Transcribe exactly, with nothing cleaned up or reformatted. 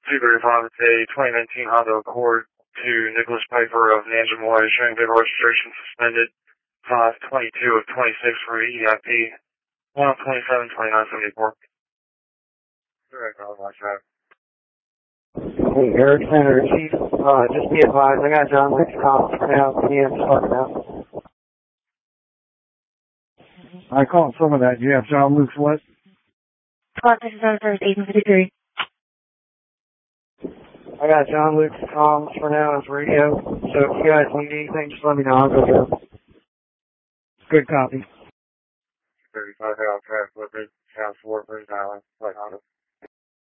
two thirty-five, it's a twenty nineteen Honda Accord to Nicholas Piper of Nanjamoy, showing vehicle registration suspended five twenty-two of twenty-six for E I P one twenty-seven twenty-nine seventy-four. Direct on my side. Hey, Eric Senator Chief, uh, just be advised, I got John Wick's call now, P M starting out. I caught some of that. You have John Luke's what? Scott, this is our first eight fifty-three. I got John Luke's comms for now on his radio, so if you guys need anything, just let me know. I'll go through. Good copy. thirty-five, I'll try to flip it. House four, Island, like Honda.